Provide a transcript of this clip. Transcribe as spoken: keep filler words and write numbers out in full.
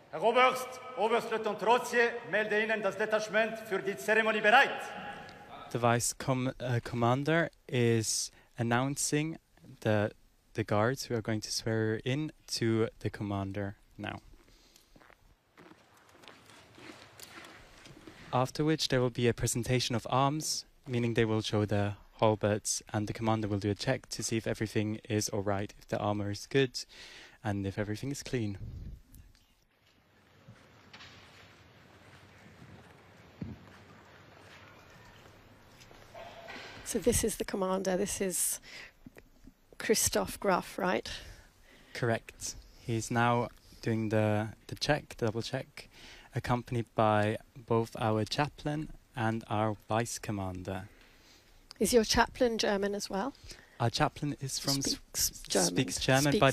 Herr Oberst, Oberstleutnant Trozier, melde Ihnen das Detachement für die Zeremonie bereit. The vice com uh, commander is announcing the the guards who are going to swear in to the commander now. After which there will be a presentation of arms, meaning they will show the halberds, and the commander will do a check to see if everything is all right, if the armor is good, and if everything is clean. So this is the commander. This is Christoph Graf, right? Correct. He's now doing the the check, the double check, accompanied by both our chaplain and our vice commander. Is your chaplain German as well? Our chaplain is from Speaks s German. speaks German, Speaks but